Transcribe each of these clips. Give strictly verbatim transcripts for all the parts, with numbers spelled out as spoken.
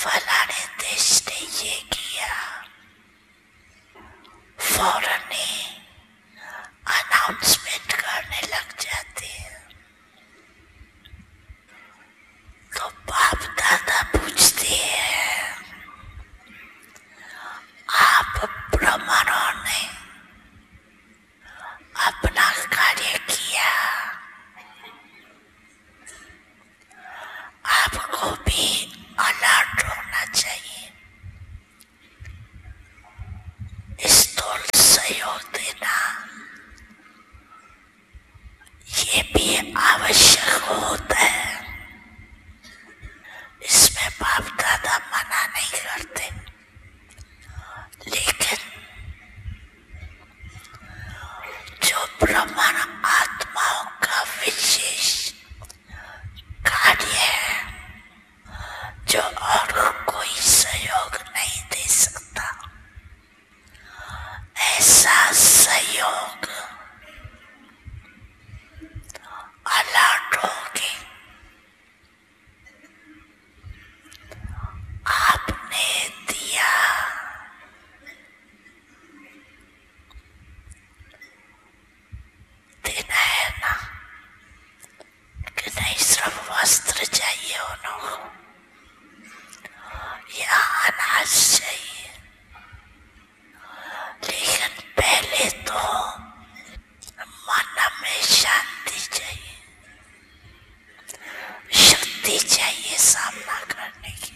फलाने देश ने ये किया, फौरन ही अनाउंसमेंट करने लग जाते हैं। तो बाप दादा पूछते हैं, आप ब्राह्मणों ने अपना कार्य किया, आपको भी अलर्ट होना चाहिए, स्थूल सहयोग देना ये भी आवश्यक होता है। इसमें बाप दादा मना नहीं करते, लेकिन जो ब्राह्मण आत्माओं का विशेष कार्य है, जो और कोई सहयोग नहीं दे सकता, ऐसा सहयोग अलर्ट होके आपने दिया। देना है ना कि नहीं? सिर्फ वस्त्र चाहिए उनको या अनाज चाहिए, लेकिन पहले तो मन में शांति चाहिए, शक्ति चाहिए सामना करने की।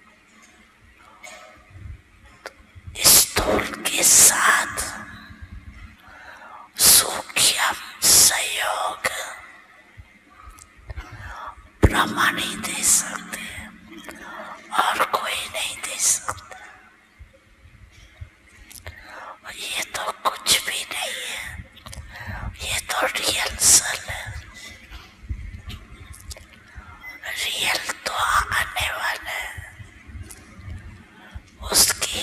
स्थूल के साथ सूक्ष्म सहयोग ब्रह्मा नहीं दे सकते और कोई नहीं दे सकता। और ये तो कुछ भी नहीं है, ये तो रियल सल है। रियल तो आने वाला है, उसकी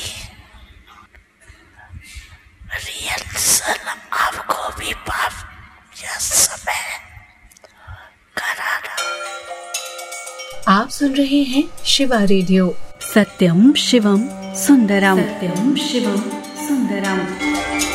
रियल सल आपको भी पाप या समय करा रहा है। आप सुन रहे हैं शिवा रेडियो। सत्यम शिवम सुंदरम। सत्यम शिवम सुंदरम।